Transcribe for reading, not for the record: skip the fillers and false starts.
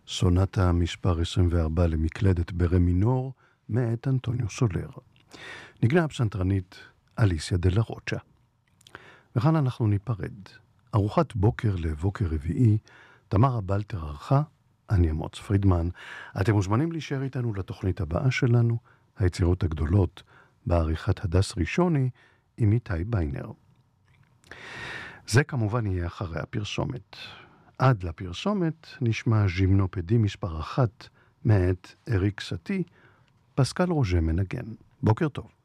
סונטה מספר 24 למקלדת ברה מינור, מאת אנטוניו סולר. נגנה הפסנתרנית אליסיה דלה רוטשה. וכאן אנחנו ניפרד. ארוחת בוקר לבוקר רביעי, תמרה בלטר ערכה, אני אמוץ פרידמן. אתם מוזמנים להישאר איתנו לתוכנית הבאה שלנו, היצירות הגדולות, בעריכת הדס ראשוני עם איתי ביינר. זה כמובן יהיה אחרי הפרסומת. עד לפרסומת נשמע ז'ימנופדי מספר 1 מאת אריק סטי, פסקל רוז'ה מנגן. בוקר טוב.